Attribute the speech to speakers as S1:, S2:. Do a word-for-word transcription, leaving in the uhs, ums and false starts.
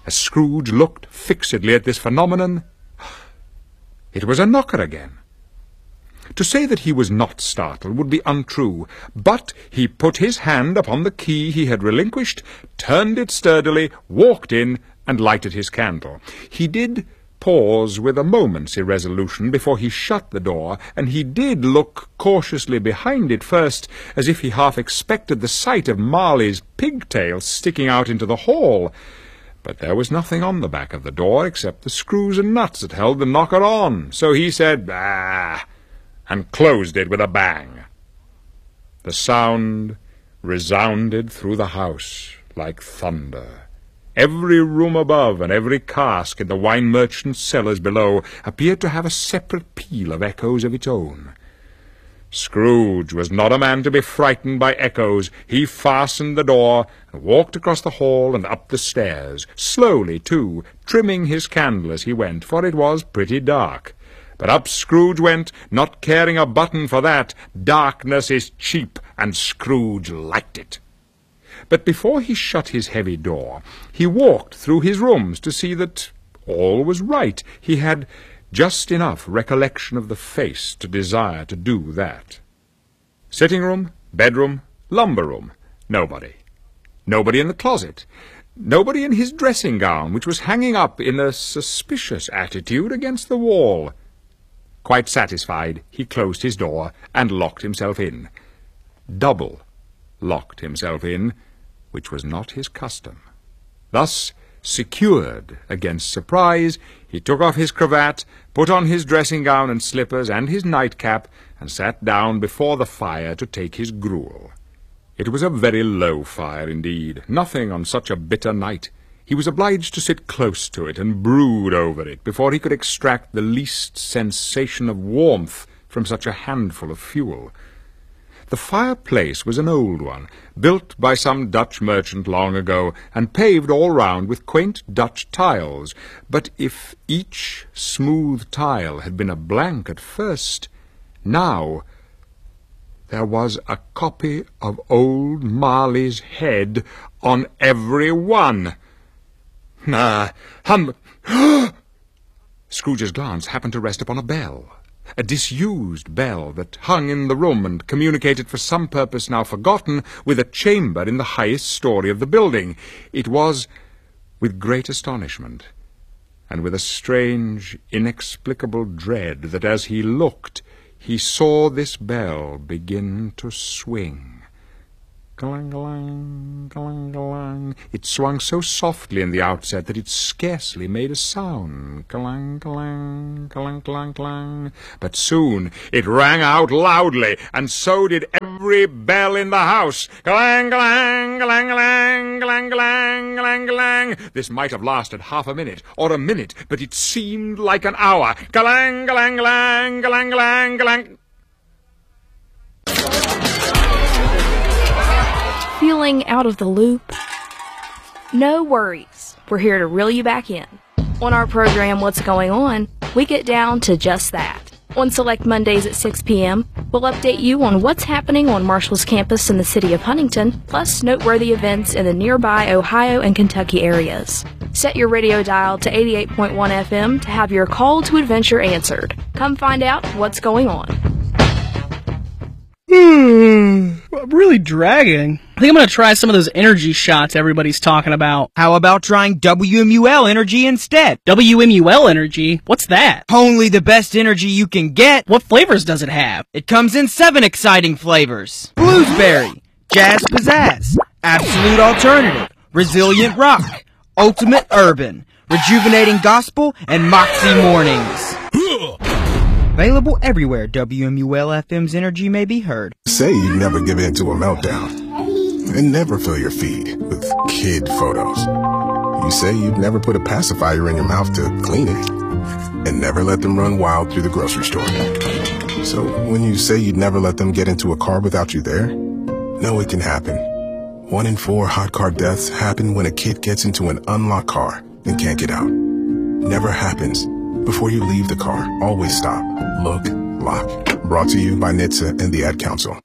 S1: As Scrooge looked fixedly at this phenomenon, it was a knocker again. To say that he was not startled would be untrue, but he put his hand upon the key he had relinquished, turned it sturdily, walked in, and lighted his candle. He did pause with a moment's irresolution before he shut the door, and he did look cautiously behind it first, as if he half expected the sight of Marley's pigtails sticking out into the hall. But there was nothing on the back of the door except the screws and nuts that held the knocker on, so he said, "Ah," and closed it with a bang. The sound resounded through the house like thunder. Every room above and every cask in the wine merchant's cellars below appeared to have a separate peal of echoes of its own. Scrooge was not a man to be frightened by echoes. He fastened the door and walked across the hall and up the stairs, slowly, too, trimming his candle as he went, for it was pretty dark. But up Scrooge went, not caring a button for that. Darkness is cheap, and Scrooge liked it. But before he shut his heavy door, he walked through his rooms to see that all was right. He had just enough recollection of the face to desire to do that. Sitting-room, bedroom, lumber-room, nobody. Nobody in the closet. Nobody in his dressing-gown, which was hanging up in a suspicious attitude against the wall. Quite satisfied, he closed his door and locked himself in. Double locked himself in, which was not his custom. Thus, secured against surprise, he took off his cravat, put on his dressing-gown and slippers and his nightcap, and sat down before the fire to take his gruel. It was a very low fire indeed, nothing on such a bitter night. He was obliged to sit close to it and brood over it before he could extract the least sensation of warmth from such a handful of fuel. The fireplace was an old one, built by some Dutch merchant long ago, and paved all round with quaint Dutch tiles. But if each smooth tile had been a blank at first, now there was a copy of old Marley's head on every one. Ah, hum! Scrooge's glance happened to rest upon a bell. A disused bell that hung in the room and communicated for some purpose now forgotten with a chamber in the highest story of the building. It was with great astonishment, and with a strange, inexplicable dread, that as he looked, he saw this bell begin to swing. Clang-a-lang, clang-a-lang. It swung so softly in the outset that it scarcely made a sound. Clang-a-lang, clang-clang-clang. But soon it rang out loudly, and so did every bell in the house. Clang-a-lang, clang-a-lang, clang-a-lang, clang-a-lang. This might have lasted half a minute, or a minute, but it seemed like an hour. Clang-a-lang-a-lang, clang-a-lang, clang.
S2: Feeling out of the loop? No worries. We're here to reel you back in. On our program, What's Going On, we get down to just that. On select Mondays at six p m, we'll update you on what's happening on Marshall's campus in the city of Huntington, plus noteworthy events in the nearby Ohio and Kentucky areas. Set your radio dial to eighty-eight point one F M to have your call to adventure answered. Come find out what's going on.
S3: Hmm, really dragging. I think I'm going to try some of those energy shots everybody's talking about.
S4: How about trying W M U L Energy instead?
S3: W M U L Energy? What's that?
S4: Only the best energy you can get.
S3: What flavors does it have?
S4: It comes in seven exciting flavors. Bluesberry, Jazz Pizzazz, Absolute Alternative, Resilient Rock, Ultimate Urban, Rejuvenating Gospel, and Moxie Mornings. Available everywhere W M U L F M's energy may be heard.
S5: Say you'd never give in to a meltdown. And never fill your feed with kid photos. You say you'd never put a pacifier in your mouth to clean it. And never let them run wild through the grocery store. So when you say you'd never let them get into a car without you there, know it can happen. One in four hot car deaths happen when a kid gets into an unlocked car and can't get out. Never happens. Before you leave the car, always stop, look, lock. Brought to you by N H T S A and the Ad Council.